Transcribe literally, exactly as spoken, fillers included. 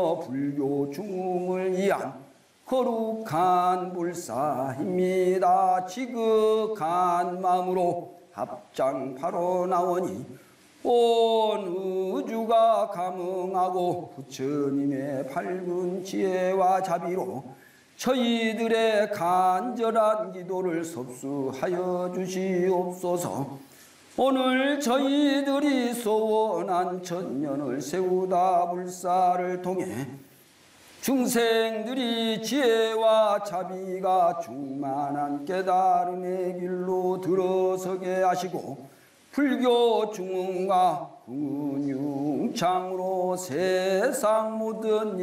불교 중흥을 위한 거룩한 불사입니다. 지극한 마음으로 합장하러 나오니 온 우주가 감응하고 부처님의 밝은 지혜와 자비로 저희들의 간절한 기도를 섭수하여 주시옵소서. 오늘 저희들이 소원한 천년을 세우다 불사를 통해 중생들이 지혜와 자비가 충만한 깨달음의 길로 들어서게 하시고 불교 중흥과 흥은융창으로 세상 모든